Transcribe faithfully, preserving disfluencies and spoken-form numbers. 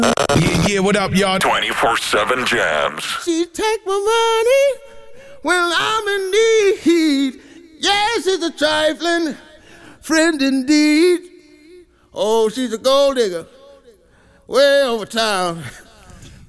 Yeah, yeah, what up, y'all? twenty-four seven jams. She take my money when I'm in need. Yes, it's a trifling friend indeed. Oh, she's a gold digger way over town.